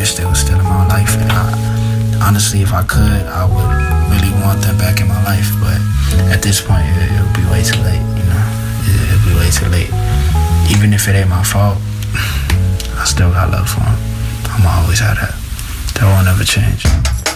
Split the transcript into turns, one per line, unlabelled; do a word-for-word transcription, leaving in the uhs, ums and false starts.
wish they were still in my life. And I, honestly, if I could, I would really want them back in my life. But at this point, it, it would be way too late, you know? It, it would be way too late. Even if it ain't my fault, I still got love for them. I'ma always have that. That won't ever change.